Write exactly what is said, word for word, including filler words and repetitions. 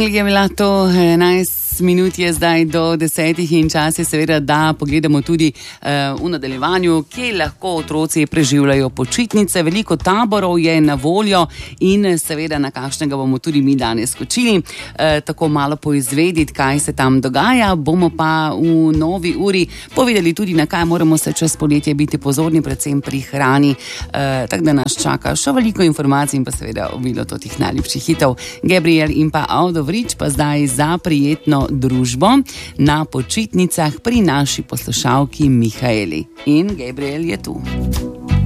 Anglik je bila to, enajst minut je zdaj do desetih in čas je seveda, da pogledamo tudi uh, v nadaljevanju, kje lahko otroci preživljajo počitnice. Veliko taborov je na voljo in seveda na kakšnega bomo tudi mi danes skočili, uh, tako malo poizvedeti, kaj se tam dogaja. Bomo pa v novi uri povedali tudi, na kaj moramo se čez poletje biti pozorni, predvsem pri hrani. Uh, tako da nas čaka še veliko informacij in pa seveda obilo totih najljubših hitov. Gabriel in pa Aldo Vrič pa zdaj za prijetno družbo na počitnicah pri naši poslušalki Mihaeli. In Gabriel je tu.